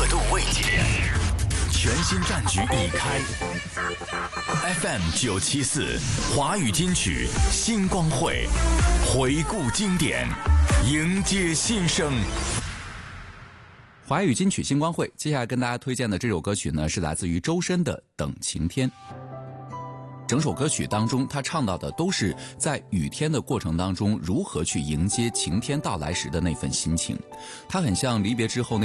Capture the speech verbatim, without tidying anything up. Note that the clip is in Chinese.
度未解，全新战局已开。F M 九七四华语金曲星光会，回顾经典，迎接新生。 华语金曲星光会，接下来跟大家推荐的这首歌曲呢，是来自于周深的《等晴天》。整首歌曲当中，他唱到的都是在雨天的过程当中如何去迎接晴天到来时的那份心情。他很像离别之后那